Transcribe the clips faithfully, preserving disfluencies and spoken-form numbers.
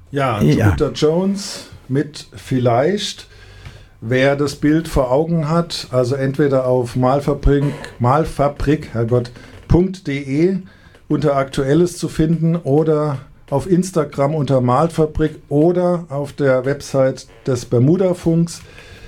Ja, Jupiter ja. Jones mit Vielleicht. Wer das Bild vor Augen hat, also entweder auf Malfabrik, Malfabrik, Herrgott, .de unter Aktuelles zu finden oder auf Instagram unter Malfabrik oder auf der Website des Bermudafunks.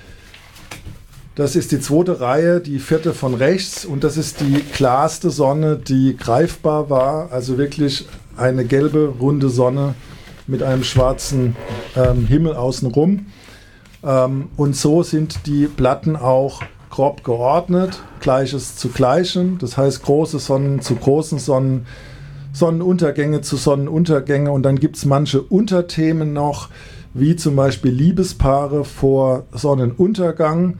Das ist die zweite Reihe, die vierte von rechts, und das ist die klarste Sonne, die greifbar war, also wirklich eine gelbe, runde Sonne mit einem schwarzen ähm, Himmel außenrum. Ähm, und so sind die Platten auch grob geordnet, Gleiches zu Gleichem, das heißt große Sonnen zu großen Sonnen, Sonnenuntergänge zu Sonnenuntergänge, und dann gibt es manche Unterthemen noch, wie zum Beispiel Liebespaare vor Sonnenuntergang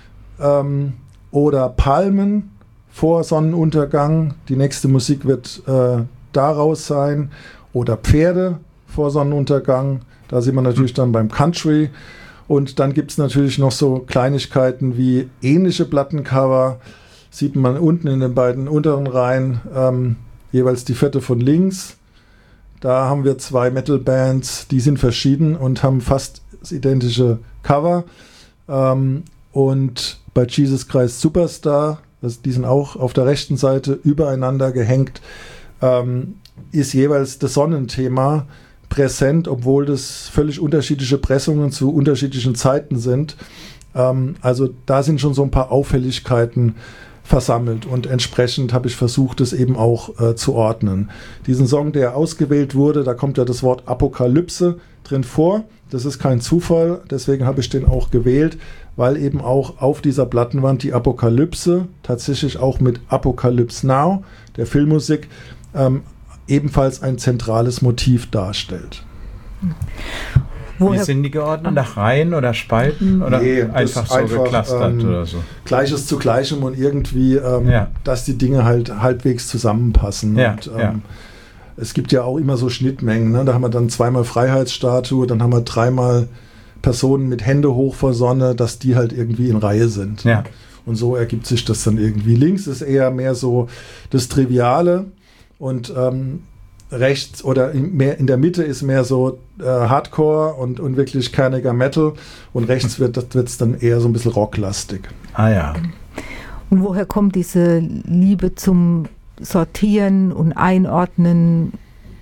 ähm, oder Palmen vor Sonnenuntergang, die nächste Musik wird äh, daraus sein, oder Pferde vor Sonnenuntergang, da sind wir natürlich dann beim Country. Und dann gibt es natürlich noch so Kleinigkeiten wie ähnliche Plattencover, sieht man unten in den beiden unteren Reihen, ähm, jeweils die vierte von links. Da haben wir zwei Metal-Bands, die sind verschieden und haben fast identische Cover. Ähm, und bei Jesus Christ Superstar, das, die sind auch auf der rechten Seite übereinander gehängt, ähm, ist jeweils das Sonnenthema präsent, obwohl das völlig unterschiedliche Pressungen zu unterschiedlichen Zeiten sind. Ähm, also da sind schon so ein paar Auffälligkeiten versammelt, und entsprechend habe ich versucht, es eben auch äh, zu ordnen. Diesen Song, der ausgewählt wurde, da kommt ja das Wort Apokalypse drin vor. Das ist kein Zufall, deswegen habe ich den auch gewählt, weil eben auch auf dieser Plattenwand die Apokalypse tatsächlich auch mit Apocalypse Now, der Filmmusik, ähm, ebenfalls ein zentrales Motiv darstellt. Woher? Wie sind die geordnet? Nach Reihen oder Spalten? Oder nee, einfach so einfach, geklustert ähm, oder so? Gleiches zu Gleichem und irgendwie, ähm, ja. dass die Dinge halt halbwegs zusammenpassen. Ja, und, ähm, ja. Es gibt ja auch immer so Schnittmengen. Ne? Da haben wir dann zweimal Freiheitsstatue, dann haben wir dreimal Personen mit Hände hoch vor Sonne, dass die halt irgendwie in Reihe sind. Ja. Und so ergibt sich das dann irgendwie. Links ist eher mehr so das Triviale, und ähm, rechts oder in, mehr in der Mitte ist mehr so äh, Hardcore und, und wirklich kerniger Metal, und rechts wird es dann eher so ein bisschen rocklastig. Ah ja. Und woher kommt diese Liebe zum Sortieren und Einordnen?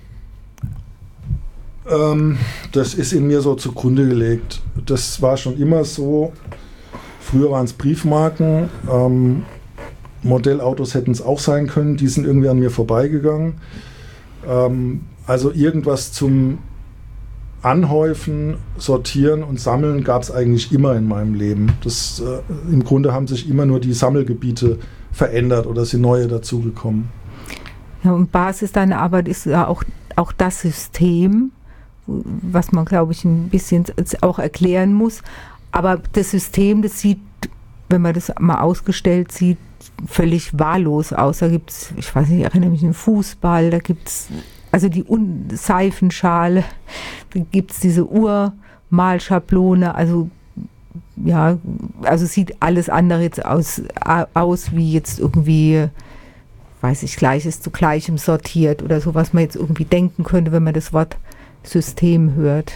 Ähm, das ist in mir so zugrunde gelegt. Das war schon immer so. Früher waren es Briefmarken. Ähm, Modellautos hätten es auch sein können. Die sind irgendwie an mir vorbeigegangen. Ähm, also irgendwas zum Anhäufen, Sortieren und Sammeln gab es eigentlich immer in meinem Leben. Das, äh, im Grunde haben sich immer nur die Sammelgebiete verändert oder sind neue dazugekommen. Ja, und Basis deiner Arbeit ist ja auch, auch das System, was man, glaube ich, ein bisschen auch erklären muss. Aber das System, das sieht, wenn man das mal ausgestellt sieht, völlig wahllos aus. Da gibt es, ich weiß nicht, ich erinnere mich an den Fußball, da gibt es also die Un- Seifenschale, da gibt es diese Urmalschablone, also ja, also sieht alles andere jetzt aus, aus wie jetzt irgendwie, weiß ich, Gleiches zu Gleichem sortiert oder so, was man jetzt irgendwie denken könnte, wenn man das Wort System hört.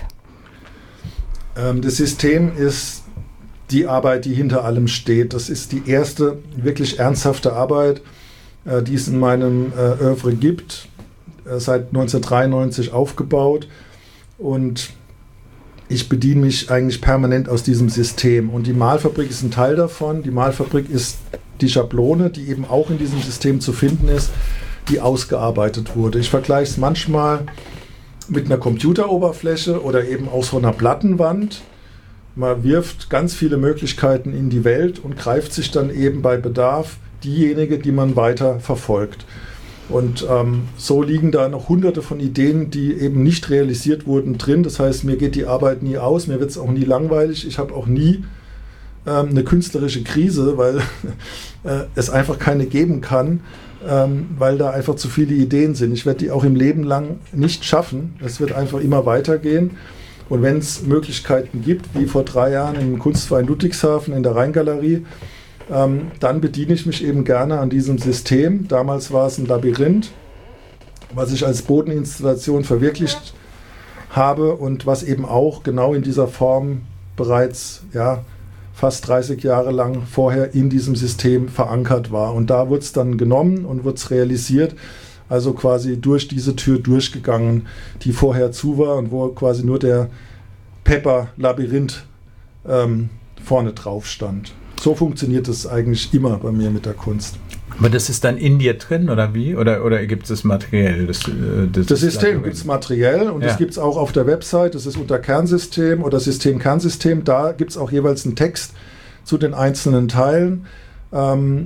Ähm, das System ist die Arbeit, die hinter allem steht. Das ist die erste wirklich ernsthafte Arbeit, äh, die es in meinem äh, Oeuvre gibt, äh, seit neunzehnhundertdreiundneunzig aufgebaut, und ich bediene mich eigentlich permanent aus diesem System, und die Malfabrik ist ein Teil davon. Die Malfabrik ist die Schablone, die eben auch in diesem System zu finden ist, die ausgearbeitet wurde. Ich vergleiche es manchmal mit einer Computeroberfläche oder eben auch so einer Plattenwand. Man wirft ganz viele Möglichkeiten in die Welt und greift sich dann eben bei Bedarf diejenige, die man weiter verfolgt. Und ähm, so liegen da noch hunderte von Ideen, die eben nicht realisiert wurden, drin. Das heißt, mir geht die Arbeit nie aus, mir wird es auch nie langweilig. Ich habe auch nie ähm, eine künstlerische Krise, weil äh, es einfach keine geben kann, ähm, weil da einfach zu viele Ideen sind. Ich werde die auch im Leben lang nicht schaffen. Es wird einfach immer weitergehen. Und wenn es Möglichkeiten gibt, wie vor drei Jahren im Kunstverein Ludwigshafen in der Rheingalerie, ähm, dann bediene ich mich eben gerne an diesem System. Damals war es ein Labyrinth, was ich als Bodeninstallation verwirklicht habe und was eben auch genau in dieser Form bereits ja, fast dreißig Jahre lang vorher in diesem System verankert war. Und da wurde es dann genommen und wurde es realisiert, also quasi durch diese Tür durchgegangen, die vorher zu war und wo quasi nur der Pepper-Labyrinth ähm, vorne drauf stand. So funktioniert es eigentlich immer bei mir mit der Kunst. Aber das ist dann in dir drin, oder wie? Oder, oder gibt es das materiell? Das, das, das System gibt es materiell und ja. Das gibt es auch auf der Website. Das ist unter Kernsystem oder System-Kernsystem. Da gibt es auch jeweils einen Text zu den einzelnen Teilen. Ähm,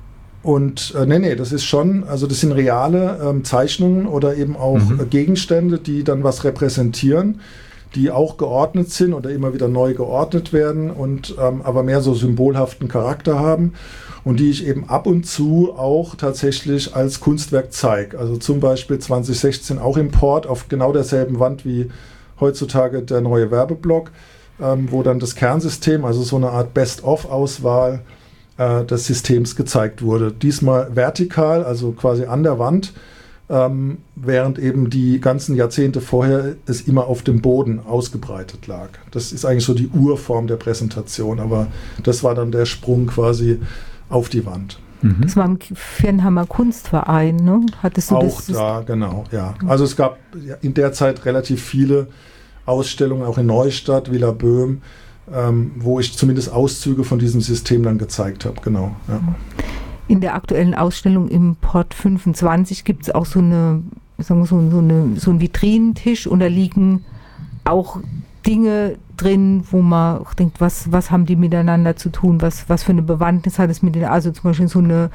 und äh, nee, nee, das ist schon, also das sind reale ähm, Zeichnungen oder eben auch mhm. äh, Gegenstände, die dann was repräsentieren, die auch geordnet sind oder immer wieder neu geordnet werden und ähm, aber mehr so symbolhaften Charakter haben. Und die ich eben ab und zu auch tatsächlich als Kunstwerk zeige. Also zum Beispiel zwanzig sechzehn auch im Port auf genau derselben Wand wie heutzutage der neue Werbeblock, ähm, wo dann das Kernsystem, also so eine Art Best-of-Auswahl äh, des Systems gezeigt wurde. Diesmal vertikal, also quasi an der Wand, ähm, während eben die ganzen Jahrzehnte vorher es immer auf dem Boden ausgebreitet lag. Das ist eigentlich so die Urform der Präsentation, aber das war dann der Sprung quasi auf die Wand. Mhm. Das war im Viernhammer Kunstverein, ne? Hattest du auch das? da, genau, ja. Also es gab in der Zeit relativ viele Ausstellungen, auch in Neustadt, Villa Böhm, ähm, wo ich zumindest Auszüge von diesem System dann gezeigt habe, genau. Ja. In der aktuellen Ausstellung im Port fünfundzwanzig gibt es auch so eine, sagen wir so, so eine, so einen Vitrinentisch und da liegen auch Dinge drin, wo man auch denkt, was, was haben die miteinander zu tun, was, was für eine Bewandtnis hat es mit den, also zum Beispiel so eine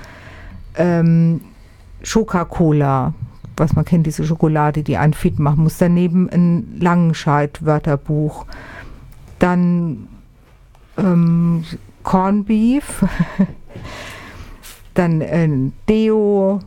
ähm, Coca-Cola, was man kennt, diese Schokolade, die einen fit machen muss, daneben ein Langenscheidt-Wörterbuch, dann ähm, Corned Beef, dann ein Deo,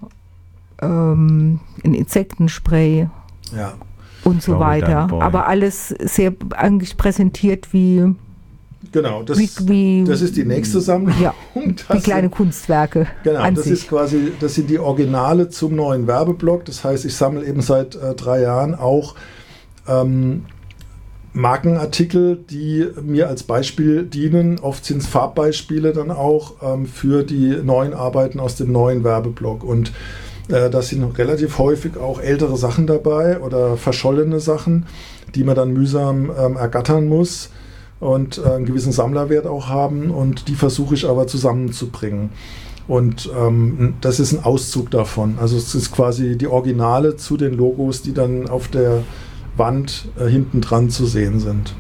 ähm, ein Insektenspray. Ja. Und so weiter. Aber alles sehr eigentlich präsentiert wie. Genau, das, wie, wie, das ist die nächste Sammlung. Ja, wie kleine ist, Kunstwerke. Genau, an das sich. ist quasi, das sind die Originale zum neuen Werbeblock. Das heißt, ich sammle eben seit äh, drei Jahren auch ähm, Markenartikel, die mir als Beispiel dienen. Oft sind es Farbbeispiele dann auch ähm, für die neuen Arbeiten aus dem neuen Werbeblock. Und da sind relativ häufig auch ältere Sachen dabei oder verschollene Sachen, die man dann mühsam ähm, ergattern muss und äh, einen gewissen Sammlerwert auch haben und die versuche ich aber zusammenzubringen. Und ähm, das ist ein Auszug davon. Also es ist quasi die Originale zu den Logos, die dann auf der Wand äh, hinten dran zu sehen sind.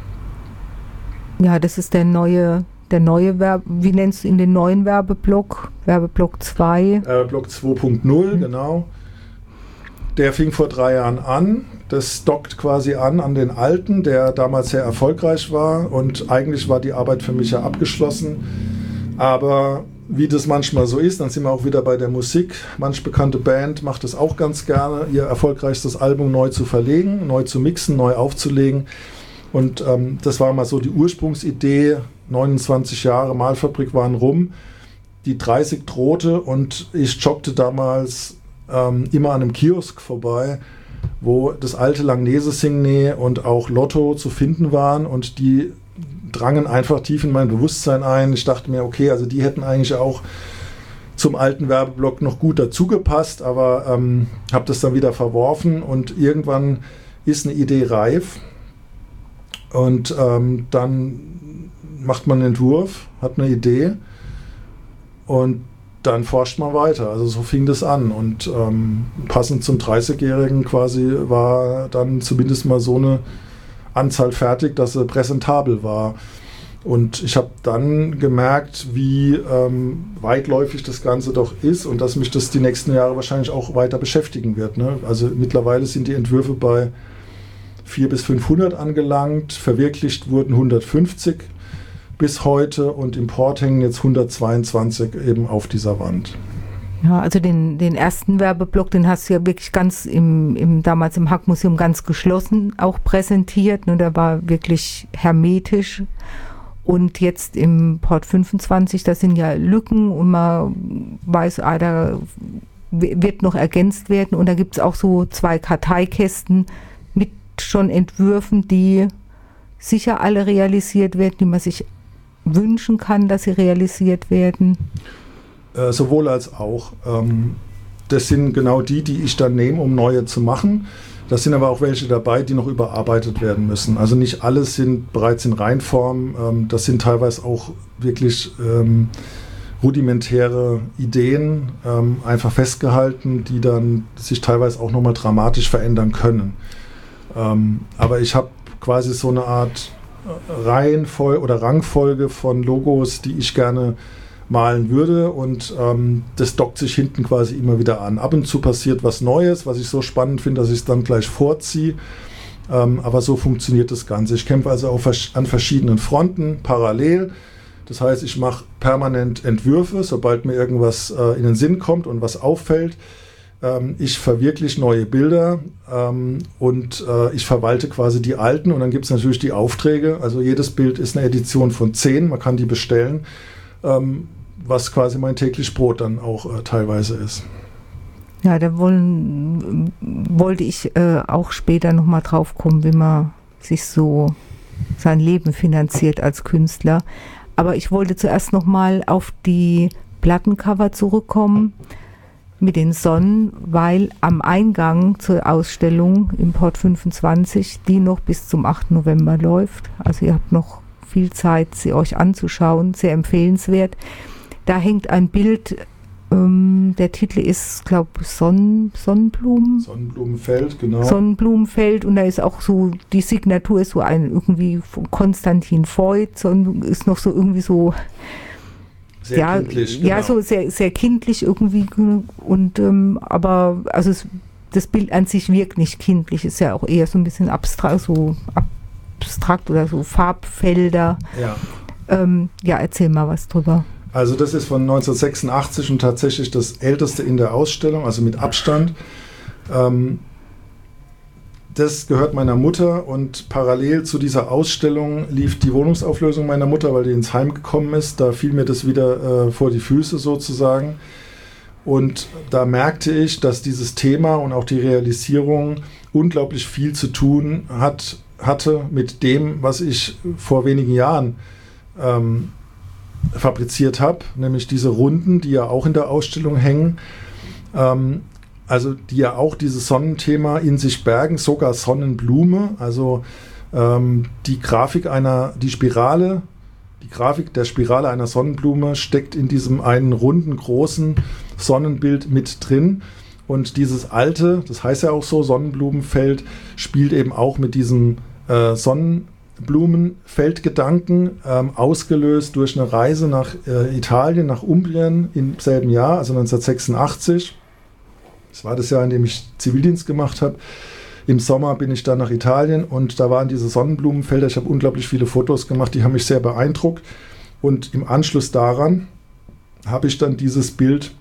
Ja, das ist der neue... Der neue Werbe, wie nennst du ihn, den neuen Werbeblock? Werbeblock zwei? Werbeblock zwei Punkt null, mhm. genau. Der fing vor drei Jahren an. Das dockt quasi an an den alten, der damals sehr erfolgreich war. Und eigentlich war die Arbeit für mich ja abgeschlossen. Aber wie das manchmal so ist, dann sind wir auch wieder bei der Musik. Manch bekannte Band macht es auch ganz gerne, ihr erfolgreichstes Album neu zu verlegen, neu zu mixen, neu aufzulegen. Und ähm, das war mal so die Ursprungsidee. neunundzwanzig Jahre Malfabrik waren rum, die dreißig drohte und ich joggte damals ähm, immer an einem Kiosk vorbei, wo das alte Langnese Signet und auch Lotto zu finden waren und die drangen einfach tief in mein Bewusstsein ein. Ich dachte mir, okay, also die hätten eigentlich auch zum alten Werbeblock noch gut dazugepasst, aber ähm, habe das dann wieder verworfen und irgendwann ist eine Idee reif und ähm, dann macht man einen Entwurf, hat eine Idee und dann forscht man weiter. Also so fing das an und ähm, passend zum dreißigjährigen quasi war dann zumindest mal so eine Anzahl fertig, dass sie präsentabel war. Und ich habe dann gemerkt, wie ähm, weitläufig das Ganze doch ist und dass mich das die nächsten Jahre wahrscheinlich auch weiter beschäftigen wird. Ne? Also mittlerweile sind die Entwürfe bei vierhundert bis fünfhundert angelangt, verwirklicht wurden hundertfünfzig bis heute und im Port hängen jetzt hundertzweiundzwanzig eben auf dieser Wand. Ja, also den, den ersten Werbeblock, den hast du ja wirklich ganz im, im damals im Hack-Museum ganz geschlossen auch präsentiert. Ne? Der war wirklich hermetisch. Und jetzt im Port fünfundzwanzig, da sind ja Lücken und man weiß, ah, da wird noch ergänzt werden. Und da gibt es auch so zwei Karteikästen mit schon Entwürfen, die sicher alle realisiert werden, die man sich wünschen kann, dass sie realisiert werden? Äh, sowohl als auch. Ähm, das sind genau die, die ich dann nehme, um neue zu machen. Da sind aber auch welche dabei, die noch überarbeitet werden müssen. Also nicht alle sind bereits in Reinform. Ähm, das sind teilweise auch wirklich ähm, rudimentäre Ideen, ähm, einfach festgehalten, die dann sich teilweise auch nochmal dramatisch verändern können. Ähm, aber ich habe quasi so eine Art Reihenfolge oder Rangfolge von Logos, die ich gerne malen würde, und ähm, das dockt sich hinten quasi immer wieder an. Ab und zu passiert was Neues, was ich so spannend finde, dass ich es dann gleich vorziehe. Ähm, aber so funktioniert das Ganze. Ich kämpfe also auf, an verschiedenen Fronten parallel. Das heißt, ich mache permanent Entwürfe, sobald mir irgendwas äh, in den Sinn kommt und was auffällt. Ähm, ich verwirkliche neue Bilder ähm, und äh, ich verwalte quasi die alten, und dann gibt es natürlich die Aufträge. Also jedes Bild ist eine Edition von zehn, man kann die bestellen. Ähm, was quasi mein täglich Brot dann auch äh, teilweise ist. Ja, da wollen, wollte ich äh, auch später nochmal drauf kommen, wie man sich so sein Leben finanziert als Künstler. Aber ich wollte zuerst nochmal auf die Plattencover zurückkommen mit den Sonnen, weil am Eingang zur Ausstellung im Port fünfundzwanzig, die noch bis zum achten November läuft, also ihr habt noch viel Zeit, sie euch anzuschauen, sehr empfehlenswert. Da hängt ein Bild, ähm, der Titel ist, glaube ich, Sonnen, Sonnenblumen. Sonnenblumenfeld, genau. Sonnenblumenfeld, und da ist auch so, die Signatur ist so ein irgendwie von Konstantin Voigt, ist noch so irgendwie so sehr ja, kindlich. Genau. Ja, so sehr, sehr kindlich irgendwie, und ähm, aber also es, das Bild an sich wirkt nicht kindlich, ist ja auch eher so ein bisschen abstrakt, so abstrakt oder so Farbfelder. Ja. Ähm, ja, erzähl mal was drüber. Also das ist von neunzehnhundertsechsundachtzig und tatsächlich das älteste in der Ausstellung, also mit Abstand. Ähm, das gehört meiner Mutter, und parallel zu dieser Ausstellung lief die Wohnungsauflösung meiner Mutter, weil die ins Heim gekommen ist. Da fiel mir das wieder äh, vor die Füße sozusagen. Und da merkte ich, dass dieses Thema und auch die Realisierung unglaublich viel zu tun hat, hatte mit dem, was ich vor wenigen Jahren ähm, fabriziert habe, nämlich diese Runden, die ja auch in der Ausstellung hängen, ähm, also die ja auch dieses Sonnenthema in sich bergen, sogar Sonnenblume, also ähm, die Grafik einer, die Spirale, die Grafik der Spirale einer Sonnenblume steckt in diesem einen runden, großen Sonnenbild mit drin, und dieses alte, das heißt ja auch so, Sonnenblumenfeld, spielt eben auch mit diesem äh, Sonnen Blumenfeldgedanken, ähm, ausgelöst durch eine Reise nach äh, Italien, nach Umbrien im selben Jahr, also neunzehnhundertsechsundachtzig. Das war das Jahr, in dem ich Zivildienst gemacht habe. Im Sommer bin ich dann nach Italien, und da waren diese Sonnenblumenfelder. Ich habe unglaublich viele Fotos gemacht, die haben mich sehr beeindruckt. Und im Anschluss daran habe ich dann dieses Bild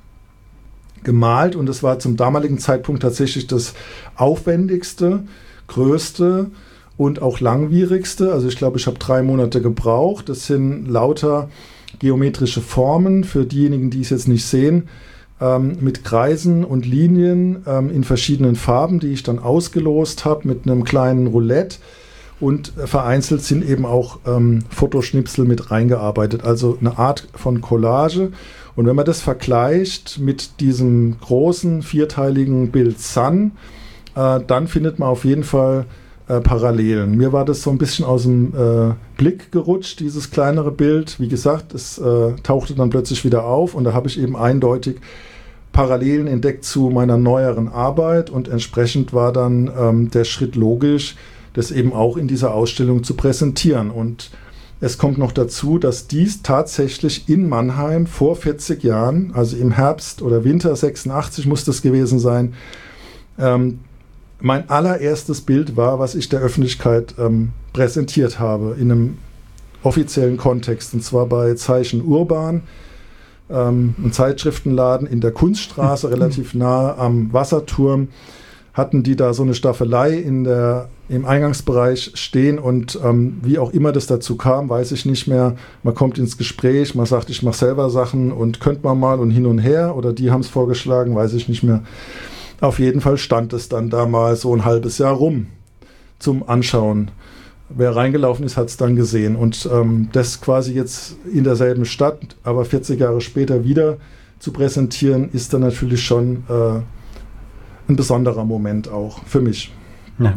gemalt, und es war zum damaligen Zeitpunkt tatsächlich das aufwendigste, größte und auch langwierigste. Also ich glaube, ich habe drei Monate gebraucht. Das sind lauter geometrische Formen, für diejenigen, die es jetzt nicht sehen, ähm, mit Kreisen und Linien ähm, in verschiedenen Farben, die ich dann ausgelost habe mit einem kleinen Roulette. Und äh, vereinzelt sind eben auch ähm, Fotoschnipsel mit reingearbeitet. Also eine Art von Collage. Und wenn man das vergleicht mit diesem großen vierteiligen Bild Sun, äh, dann findet man auf jeden Fall Parallelen. Mir war das so ein bisschen aus dem äh, Blick gerutscht, dieses kleinere Bild. Wie gesagt, es äh, tauchte dann plötzlich wieder auf, und da habe ich eben eindeutig Parallelen entdeckt zu meiner neueren Arbeit, und entsprechend war dann ähm, der Schritt logisch, das eben auch in dieser Ausstellung zu präsentieren. Und es kommt noch dazu, dass dies tatsächlich in Mannheim vor vierzig Jahren, also im Herbst oder Winter sechsundachtzig muss das gewesen sein, ähm, mein allererstes Bild war, was ich der Öffentlichkeit ähm, präsentiert habe, in einem offiziellen Kontext, und zwar bei Zeichen Urban, ähm, ein Zeitschriftenladen in der Kunststraße, relativ nahe am Wasserturm, hatten die da so eine Staffelei in der, im Eingangsbereich stehen, und ähm, wie auch immer das dazu kam, weiß ich nicht mehr. Man kommt ins Gespräch, man sagt, ich mache selber Sachen und könnt man mal, und hin und her, oder die haben es vorgeschlagen, weiß ich nicht mehr. Auf jeden Fall stand es dann da mal so ein halbes Jahr rum. zum Anschauen. Wer reingelaufen ist, hat es dann gesehen. Und ähm, das quasi jetzt in derselben Stadt, aber vierzig Jahre später wieder zu präsentieren, ist dann natürlich schon äh, ein besonderer Moment auch für mich. Ja.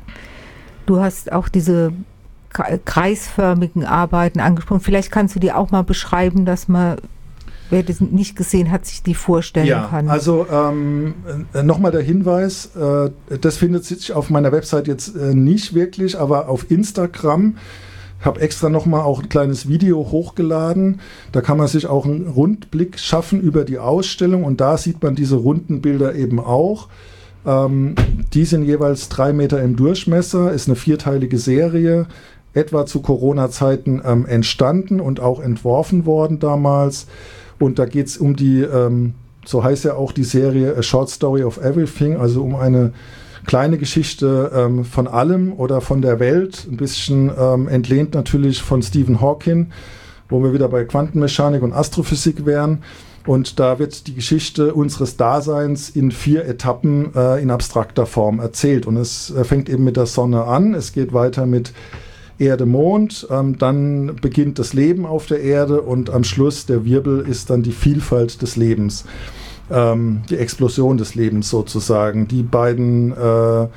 Du hast auch diese kreisförmigen Arbeiten angesprochen. Vielleicht kannst du die auch mal beschreiben, dass man, wer das nicht gesehen hat, sich die vorstellen ja, kann. Also ähm, nochmal der Hinweis, äh, das findet sich auf meiner Website jetzt äh, nicht wirklich, aber auf Instagram. Ich habe extra nochmal auch ein kleines Video hochgeladen. Da kann man sich auch einen Rundblick schaffen über die Ausstellung und da sieht man diese runden Bilder eben auch. Ähm, die sind jeweils drei Meter im Durchmesser, ist eine vierteilige Serie, etwa zu Corona-Zeiten ähm, entstanden und auch entworfen worden damals. Und da geht es um die, ähm, so heißt ja auch die Serie A Short Story of Everything, also um eine kleine Geschichte ähm, von allem oder von der Welt, ein bisschen ähm, entlehnt natürlich von Stephen Hawking, wo wir wieder bei Quantenmechanik und Astrophysik wären. Und da wird die Geschichte unseres Daseins in vier Etappen äh, in abstrakter Form erzählt. Und es äh, fängt eben mit der Sonne an, es geht weiter mit Erde, Mond, ähm, dann beginnt das Leben auf der Erde und am Schluss der Wirbel ist dann die Vielfalt des Lebens, ähm, die Explosion des Lebens sozusagen. Die beiden äh,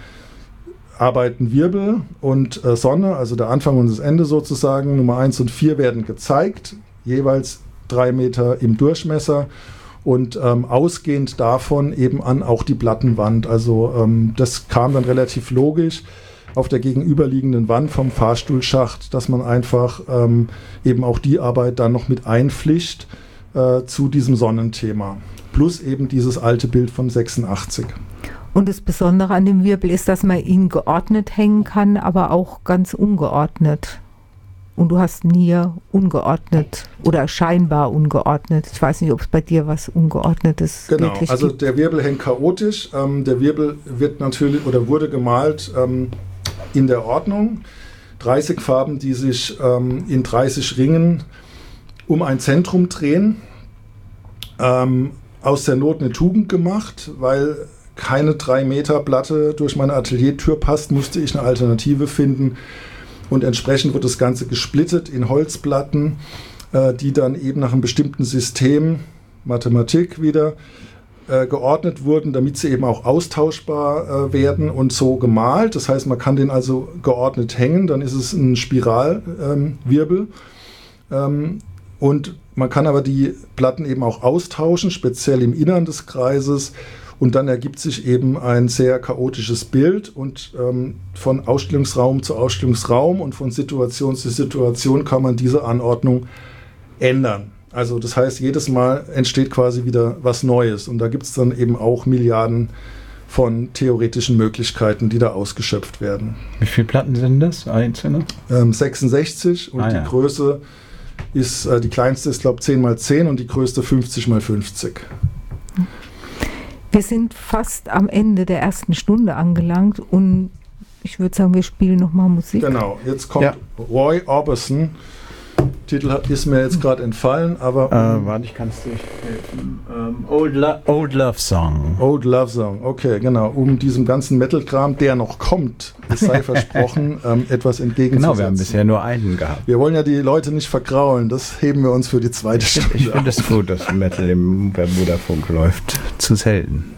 arbeiten Wirbel und äh, Sonne, also der Anfang und das Ende sozusagen, Nummer eins und vier werden gezeigt, jeweils drei Meter im Durchmesser und ähm, ausgehend davon eben an auch die Plattenwand. Also ähm, das kam dann relativ logisch auf der gegenüberliegenden Wand vom Fahrstuhlschacht, dass man einfach ähm, eben auch die Arbeit dann noch mit einpflicht äh, zu diesem Sonnenthema. Plus eben dieses alte Bild von sechsundachtzig. Und das Besondere an dem Wirbel ist, dass man ihn geordnet hängen kann, aber auch ganz ungeordnet. Und du hast ihn hier ungeordnet oder scheinbar ungeordnet. Ich weiß nicht, ob es bei dir was Ungeordnetes genau, wirklich also gibt. Der Wirbel hängt chaotisch. Ähm, der Wirbel wird natürlich oder wurde gemalt ähm, in der Ordnung. dreißig Farben, die sich ähm, in dreißig Ringen um ein Zentrum drehen. Ähm, aus der Not eine Tugend gemacht, weil keine drei Meter Platte durch meine Ateliertür passt, musste ich eine Alternative finden. Und entsprechend wird das Ganze gesplittet in Holzplatten, äh, die dann eben nach einem bestimmten System, Mathematik wieder, äh, geordnet wurden, damit sie eben auch austauschbar äh, werden und so gemalt. Das heißt, man kann den also geordnet hängen, dann ist es ein Spiralwirbel. Ähm, ähm, und man kann aber die Platten eben auch austauschen, speziell im Innern des Kreises. Und dann ergibt sich eben ein sehr chaotisches Bild und ähm, von Ausstellungsraum zu Ausstellungsraum und von Situation zu Situation kann man diese Anordnung ändern. Also das heißt, jedes Mal entsteht quasi wieder was Neues und da gibt es dann eben auch Milliarden von theoretischen Möglichkeiten, die da ausgeschöpft werden. Wie viele Platten sind das, einzelne? Ähm, sechsundsechzig und ah, die ja. Größe ist, äh, die kleinste ist glaube ich zehn mal zehn und die größte fünfzig mal fünfzig. Wir sind fast am Ende der ersten Stunde angelangt und ich würde sagen, wir spielen nochmal Musik. Genau, jetzt kommt ja. Roy Orbison. Titel hat, ist mir jetzt gerade entfallen, aber... Äh, warte, ich kann es dir helfen. Ähm, Old, Lo- Old Love Song. Old Love Song, okay, genau. Um diesem ganzen Metal-Kram, der noch kommt, es sei versprochen, ähm, etwas entgegenzusetzen. Genau, wir haben bisher nur einen gehabt. Wir wollen ja die Leute nicht vergraulen, das heben wir uns für die zweite Stunde. Ich finde es gut, dass Metal im Bermuda-Funk läuft. Zu selten.